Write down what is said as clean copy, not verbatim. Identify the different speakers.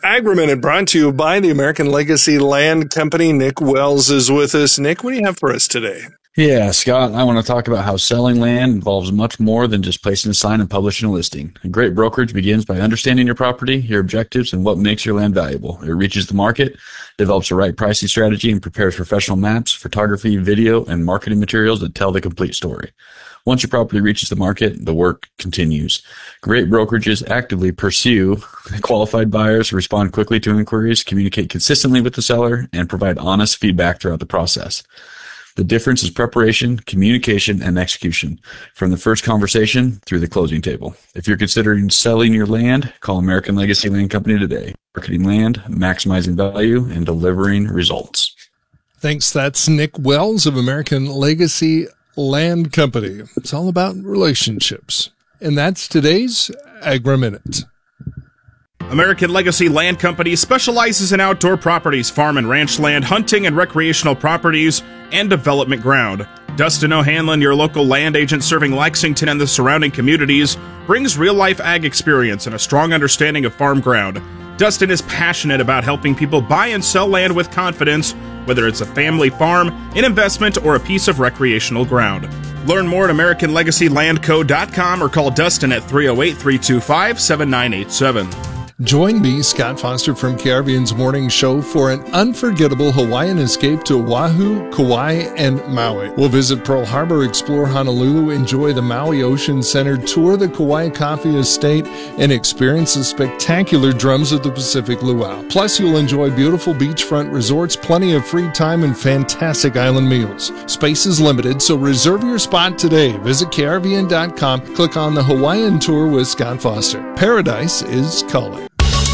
Speaker 1: Agri-Minute brought to you by the American Legacy Land Company. Nick Wells is with us. Nick, what do you have for us today?
Speaker 2: Yeah, Scott, I want to talk about how selling land involves much more than just placing a sign and publishing a listing. A great brokerage begins by understanding your property, your objectives, and what makes your land valuable. It reaches the market, develops a right pricing strategy, and prepares professional maps, photography, video, and marketing materials that tell the complete story. Once your property reaches the market, the work continues. Great brokerages actively pursue qualified buyers, respond quickly to inquiries, communicate consistently with the seller, and provide honest feedback throughout the process. The difference is preparation, communication, and execution, from the first conversation through the closing table. If you're considering selling your land, call American Legacy Land Company today. Marketing land, maximizing value, and delivering results.
Speaker 1: Thanks. That's Nick Wells of American Legacy Land Company. It's all about relationships. And that's today's Agri-Minute.
Speaker 3: American Legacy Land Company specializes in outdoor properties, farm and ranch land, hunting and recreational properties, and development ground. Dustin O'Hanlon, your local land agent serving Lexington and the surrounding communities, brings real-life ag experience and a strong understanding of farm ground. Dustin is passionate about helping people buy and sell land with confidence, whether it's a family farm, an investment, or a piece of recreational ground. Learn more at AmericanLegacyLandCo.com or call Dustin at 308-325-7987.
Speaker 1: Join me, Scott Foster from Caribbean's Morning Show, for an unforgettable Hawaiian escape to Oahu, Kauai, and Maui. We'll visit Pearl Harbor, explore Honolulu, enjoy the Maui Ocean Center, tour the Kauai Coffee Estate, and experience the spectacular drums of the Pacific Luau. Plus, you'll enjoy beautiful beachfront resorts, plenty of free time, and fantastic island meals. Space is limited, so reserve your spot today. Visit Caribbean.com, click on the Hawaiian Tour with Scott Foster. Paradise is calling.